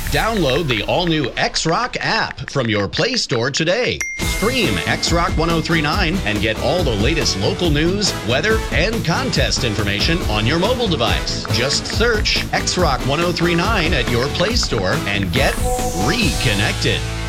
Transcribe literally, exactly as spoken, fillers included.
Download the all-new X-Rock app from your Play Store today. Stream X-Rock one oh three point nine and get all the latest local news, weather, and contest information on your mobile device. Just search X-Rock one oh three point nine at your Play Store and get reconnected.